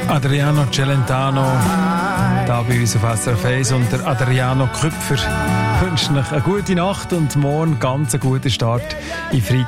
Adriano Celentano, da bei uns auf SRF 1, und der Adriano Krüpfer wünschen euch eine gute Nacht und morgen ganz einen guten Start in Freitag.